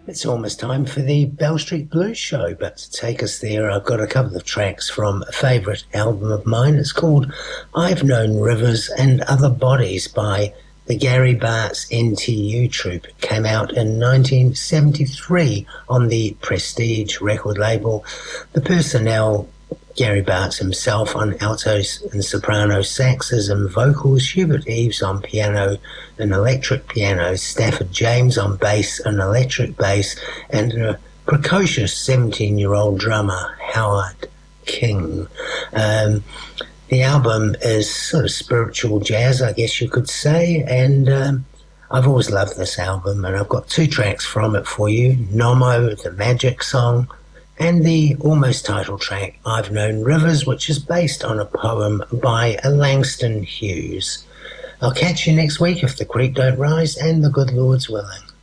It's almost time for the Bell Street Blues show, but to take us there, I've got a couple of tracks from a favourite album of mine. It's called I've Known Rivers and Other Bodies by the Gary Bartz NTU Troupe. It came out in 1973 on the Prestige record label. The personnel: Gary Bartz himself on altos and soprano saxes and vocals, Hubert Eaves on piano and electric piano, Stafford James on bass and electric bass, and a precocious 17-year-old drummer, Howard King. The album is sort of spiritual jazz, I guess you could say, and I've always loved this album, and I've got two tracks from it for you: Nomo, the Magic Song, and the almost title track, I've Known Rivers, which is based on a poem by Langston Hughes. I'll catch you next week if the creek don't rise and the good Lord's willing.